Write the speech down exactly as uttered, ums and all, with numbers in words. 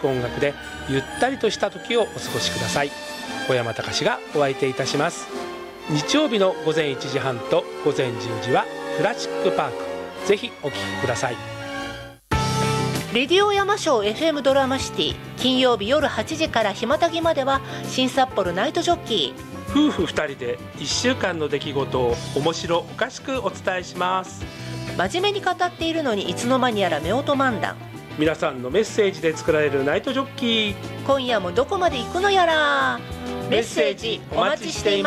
ク音楽でゆったりとした時をお過ごしください。小山隆がお相手いたします。日曜日のごぜんいちじはんとごぜんじゅうじはクラシックパーク、ぜひお聴きください。 レディオ山椒 エフエム ドラマシティ、金曜日夜はちじからひまたぎまでは新札幌ナイトジョッキー、夫婦ふたりでいっしゅうかんの出来事を面白おかしくお伝えします。 真面目に語っているのにいつの間にやら夫婦漫談、 皆さんのメッセージで作られるナイトジョッキー、 今夜もどこまで行くのやら。 メッセージお待ちしています。